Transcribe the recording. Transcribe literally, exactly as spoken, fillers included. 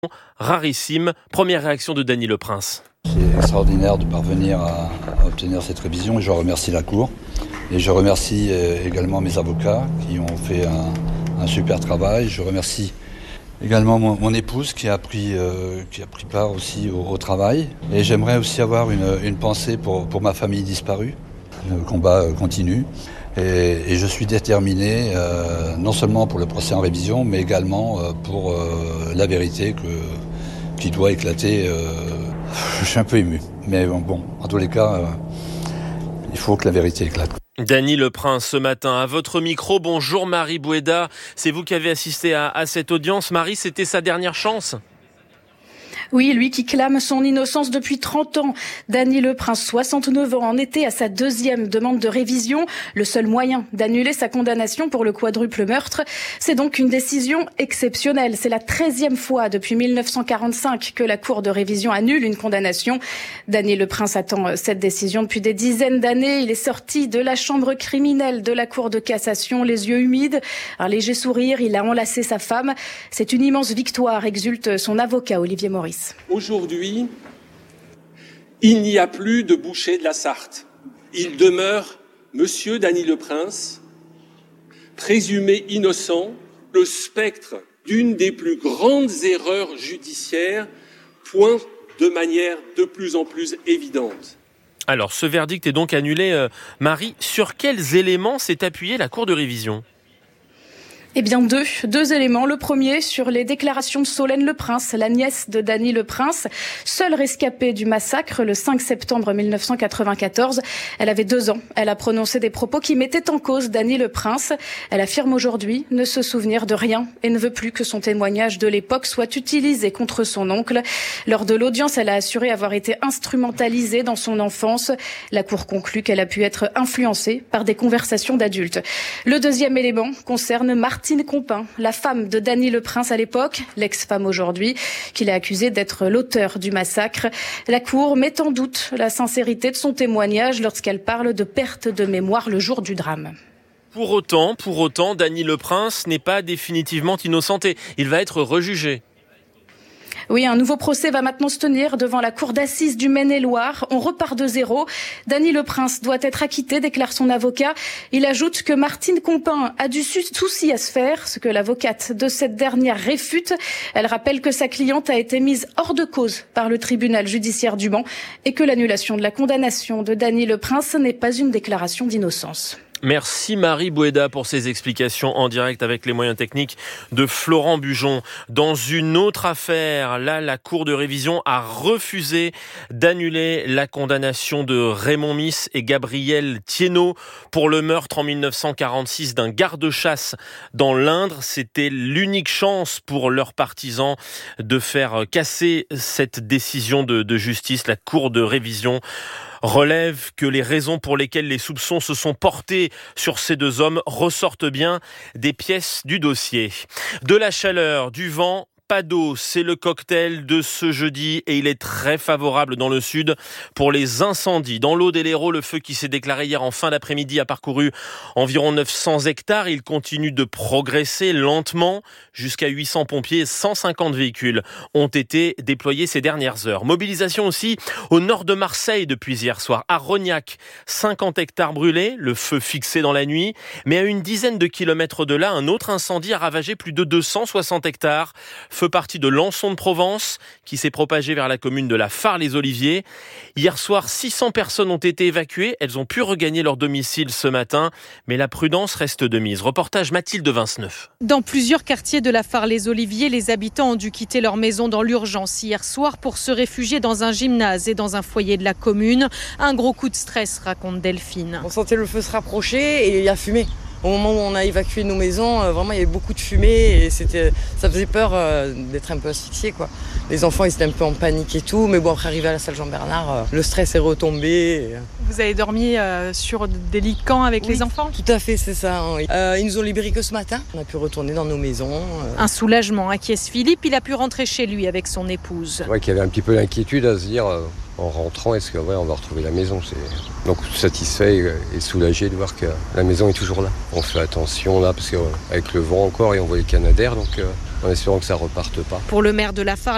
Rarissime. Première réaction de Dany Leprince. C'est extraordinaire de parvenir à, à obtenir cette révision et je remercie la Cour. Et je remercie également mes avocats qui ont fait un, un super travail. Je remercie également mon, mon épouse qui a pris, euh, qui a pris part aussi au, au travail. Et j'aimerais aussi avoir une, une pensée pour, pour ma famille disparue. Le combat continue. Et, et je suis déterminé, euh, non seulement pour le procès en révision, mais également euh, pour euh, la vérité que, qui doit éclater. Euh, je suis un peu ému, mais bon, bon en tous les cas, euh, il faut que la vérité éclate. Dany Leprince, ce matin, à votre micro. Bonjour Marie Boueda, c'est vous qui avez assisté à, à cette audience. Marie, c'était sa dernière chance ? Oui, lui qui clame son innocence depuis trente ans. Dany Leprince, soixante-neuf ans, en était à sa deuxième demande de révision. Le seul moyen d'annuler sa condamnation pour le quadruple meurtre. C'est donc une décision exceptionnelle. C'est la treizième fois depuis mille neuf cent quarante-cinq que la Cour de révision annule une condamnation. Dany Leprince attend cette décision depuis des dizaines d'années. Il est sorti de la chambre criminelle de la Cour de cassation, les yeux humides, un léger sourire. Il a enlacé sa femme. C'est une immense victoire, exulte son avocat Olivier Maurice. Aujourd'hui, il n'y a plus de boucher de la Sarthe. Il demeure Monsieur Dany Leprince, présumé innocent, le spectre d'une des plus grandes erreurs judiciaires pointe de manière de plus en plus évidente. Alors, ce verdict est donc annulé. Euh, Marie, sur quels éléments s'est appuyée la Cour de révision ? Eh bien, deux, deux éléments. Le premier, sur les déclarations de Solène Leprince, la nièce de Dany Leprince, seule rescapée du massacre le cinq septembre mille neuf cent quatre-vingt-quatorze. Elle avait deux ans. Elle a prononcé des propos qui mettaient en cause Dany Leprince. Elle affirme aujourd'hui ne se souvenir de rien et ne veut plus que son témoignage de l'époque soit utilisé contre son oncle. Lors de l'audience, elle a assuré avoir été instrumentalisée dans son enfance. La Cour conclut qu'elle a pu être influencée par des conversations d'adultes. Le deuxième élément concerne Marthe Martine Compin, la femme de Dany Leprince à l'époque, l'ex-femme aujourd'hui, qu'il a accusée d'être l'auteur du massacre. La Cour met en doute la sincérité de son témoignage lorsqu'elle parle de perte de mémoire le jour du drame. Pour autant, pour autant, Dany Leprince n'est pas définitivement innocenté. Il va être rejugé. Oui, un nouveau procès va maintenant se tenir devant la cour d'assises du Maine-et-Loire. On repart de zéro. Dany Leprince doit être acquitté, déclare son avocat. Il ajoute que Martine Compin a du souci à se faire, ce que l'avocate de cette dernière réfute. Elle rappelle que sa cliente a été mise hors de cause par le tribunal judiciaire du Mans et que l'annulation de la condamnation de Dany Leprince n'est pas une déclaration d'innocence. Merci Marie Boueda pour ces explications en direct avec les moyens techniques de Florent Bujon. Dans une autre affaire, là, la Cour de révision a refusé d'annuler la condamnation de Raymond Miss et Gabriel Thiénot pour le meurtre en mille neuf cent quarante-six d'un garde-chasse dans l'Indre. C'était l'unique chance pour leurs partisans de faire casser cette décision de, de justice. La Cour de révision relève que les raisons pour lesquelles les soupçons se sont portés sur ces deux hommes ressortent bien des pièces du dossier. De la chaleur, du vent, pas d'eau, c'est le cocktail de ce jeudi et il est très favorable dans le sud pour les incendies. Dans l'Aude et l'Hérault, le feu qui s'est déclaré hier en fin d'après-midi a parcouru environ neuf cents hectares. Il continue de progresser lentement jusqu'à huit cents pompiers et cent cinquante véhicules ont été déployés ces dernières heures. Mobilisation aussi au nord de Marseille depuis hier soir. À Rognac, cinquante hectares brûlés, le feu fixé dans la nuit. Mais à une dizaine de kilomètres de là, un autre incendie a ravagé plus de deux cent soixante hectares. Feu parti de Lançon de Provence qui s'est propagé vers la commune de la Fare-les-Oliviers. Hier soir, six cents personnes ont été évacuées. Elles ont pu regagner leur domicile ce matin, mais la prudence reste de mise. Reportage Mathilde Vinceneuve. Dans plusieurs quartiers de la Fare-les-Oliviers, les habitants ont dû quitter leur maison dans l'urgence hier soir pour se réfugier dans un gymnase et dans un foyer de la commune. Un gros coup de stress, raconte Delphine. On sentait le feu se rapprocher et il y a fumé. Au moment où on a évacué nos maisons, vraiment il y avait beaucoup de fumée et c'était, ça faisait peur euh, d'être un peu asphyxié, quoi. Les enfants ils étaient un peu en panique et tout, mais bon après arrivé à la salle Jean-Bernard, euh, le stress est retombé. Et... Vous avez dormi euh, sur des lits de camp avec oui, les enfants ? Tout à fait, c'est ça. Oui. Euh, ils nous ont libérés que ce matin. On a pu retourner dans nos maisons. Euh... Un soulagement inquiète Philippe, il a pu rentrer chez lui avec son épouse. C'est vrai qu'il y avait un petit peu l'inquiétude à se dire... Euh... En rentrant, est-ce qu'on ouais, va retrouver la maison ? C'est... Donc satisfait et soulagé de voir que la maison est toujours là. On fait attention là, parce qu'avec le vent encore, et on voit les canadaires, donc euh, en espérant que ça reparte pas. Pour le maire de la Fare,